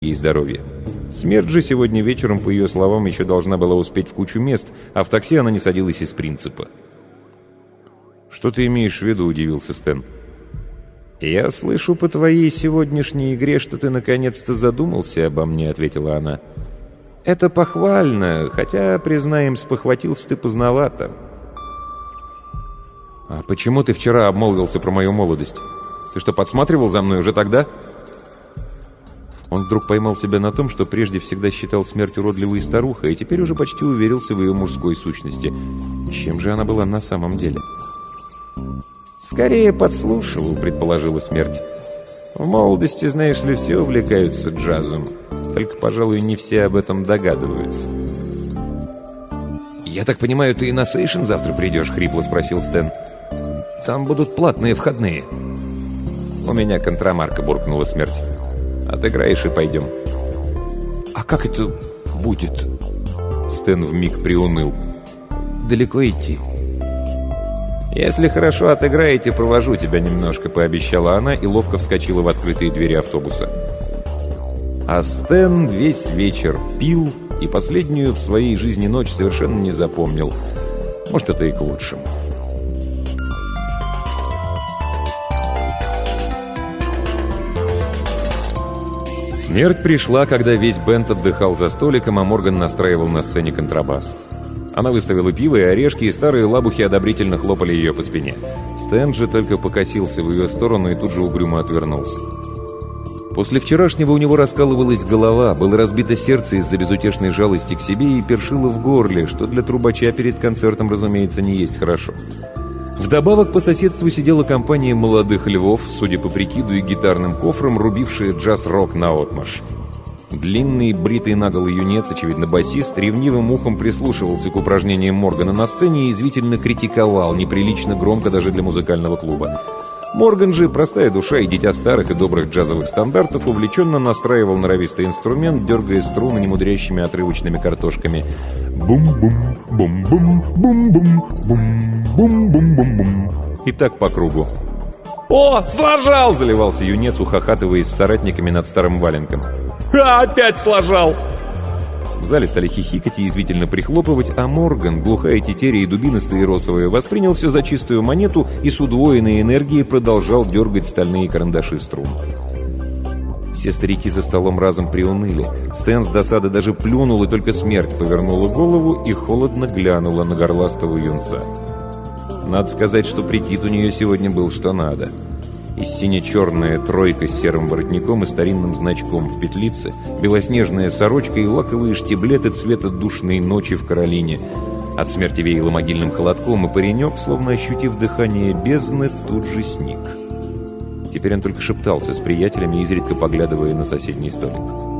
ей здоровья. Смерть же сегодня вечером, по ее словам, еще должна была успеть в кучу мест, а в такси она не садилась из принципа. «Что ты имеешь в виду?» — удивился Стэн. «Я слышу по твоей сегодняшней игре, что ты наконец-то задумался обо мне», — ответила она. «Это похвально, хотя, признаем, спохватился ты поздновато». «А почему ты вчера обмолвился про мою молодость? Ты что, подсматривал за мной уже тогда?» Он вдруг поймал себя на том, что прежде всегда считал смерть уродливой старухой, и теперь уже почти уверился в ее мужской сущности. Чем же она была на самом деле? «Скорее подслушивал», — предположила смерть. «В молодости, знаешь ли, все увлекаются джазом. Только, пожалуй, не все об этом догадываются». «Я так понимаю, ты и на сейшн завтра придешь?» — хрипло спросил Стэн. «Там будут платные входные». «У меня контрамарка», — буркнула смерть. «Отыграешь и пойдем». «А как это будет?» Стэн вмиг приуныл. «Далеко идти?» «Если хорошо отыграете, провожу тебя немножко», — пообещала она и ловко вскочила в открытые двери автобуса. А Стэн весь вечер пил и последнюю в своей жизни ночь совершенно не запомнил. Может, это и к лучшему. Смерть пришла, когда весь бэнд отдыхал за столиком, а Морган настраивал на сцене контрабас. Она выставила пиво и орешки, и старые лабухи одобрительно хлопали ее по спине. Стэн же только покосился в ее сторону и тут же угрюмо отвернулся. После вчерашнего у него раскалывалась голова, было разбито сердце из-за безутешной жалости к себе и першило в горле, что для трубача перед концертом, разумеется, не есть хорошо. Вдобавок по соседству сидела компания молодых львов, судя по прикиду и гитарным кофрам, рубившие джаз-рок наотмашь. Длинный, бритый наголо юнец, очевидно басист, ревнивым ухом прислушивался к упражнениям Моргана на сцене и извительно критиковал, неприлично громко даже для музыкального клуба. Морган же, простая душа и дитя старых и добрых джазовых стандартов, увлеченно настраивал норовистый инструмент, дергая струны немудрящими отрывочными картошками. Бум-бум, бум-бум, бум-бум, бум-бум-бум-бум. И так по кругу. «О, сложал!» — заливался юнец, ухахатываясь с соратниками над старым валенком. «Опять сложал!» В зале стали хихикать и извительно прихлопывать, а Морган, глухая тетеря и дубинистая и росовая, воспринял все за чистую монету и с удвоенной энергией продолжал дергать стальные карандаши струн. Все старики за столом разом приуныли. Стэн с досады даже плюнул, и только смерть повернула голову и холодно глянула на горластого юнца. Надо сказать, что прикид у нее сегодня был что надо. И сине-черная тройка с серым воротником и старинным значком в петлице, белоснежная сорочка и лаковые штиблеты цвета душной ночи в Каролине. От смерти веяло могильным холодком, и паренек, словно ощутив дыхание бездны, тут же сник. Теперь он только шептался с приятелями, изредка поглядывая на соседний столик.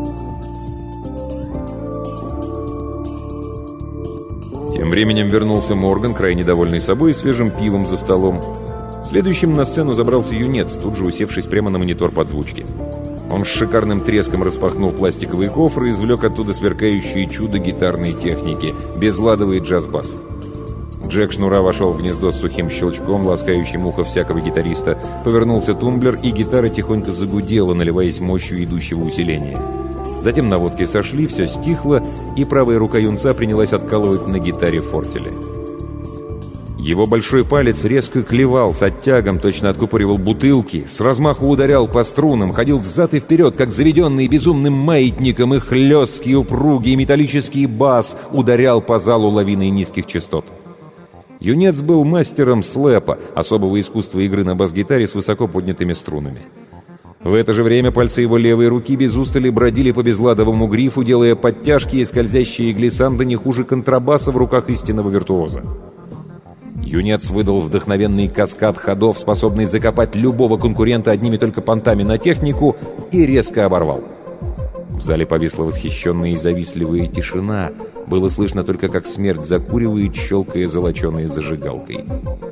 Тем временем вернулся Морган, крайне довольный собой и свежим пивом за столом. Следующим на сцену забрался юнец, тут же усевшись прямо на монитор подзвучки. Он с шикарным треском распахнул пластиковые кофры и извлек оттуда сверкающие чудо гитарной техники, безладовый джаз-бас. Джек Шнура вошел в гнездо с сухим щелчком, ласкающим ухо всякого гитариста, повернулся тумблер, и гитара тихонько загудела, наливаясь мощью идущего усиления. Затем наводки сошли, все стихло, и правая рука юнца принялась откалывать на гитаре фортели. Его большой палец резко клевал с оттягом, точно откупоривал бутылки, с размаху ударял по струнам, ходил взад и вперед, как заведенный безумным маятником, и хлесткий, упругий металлический бас ударял по залу лавиной низких частот. Юнец был мастером слэпа, особого искусства игры на бас-гитаре с высоко поднятыми струнами. В это же время пальцы его левой руки без устали бродили по безладовому грифу, делая подтяжки и скользящие глиссанды не хуже контрабаса в руках истинного виртуоза. Юнец выдал вдохновенный каскад ходов, способный закопать любого конкурента одними только понтами на технику, и резко оборвал. В зале повисла восхищенная и завистливая тишина. Было слышно только, как смерть закуривает, щелкая золоченой зажигалкой.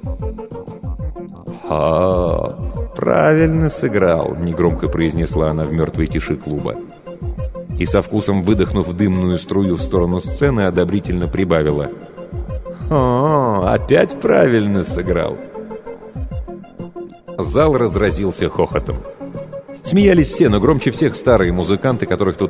«Правильно сыграл», — негромко произнесла она в мертвой тиши клуба. И со вкусом выдохнув дымную струю в сторону сцены, одобрительно прибавила: опять правильно сыграл». Зал разразился хохотом. Смеялись все, но громче всех старые музыканты, которых тут